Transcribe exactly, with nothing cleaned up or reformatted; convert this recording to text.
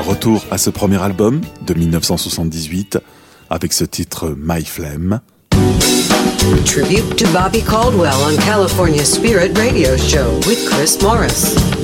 Retour à ce premier album de dix-neuf cent soixante-dix-huit avec ce titre My Flame. Tribute to Bobby Caldwell on California Spirit Radio Show with Chris Morris.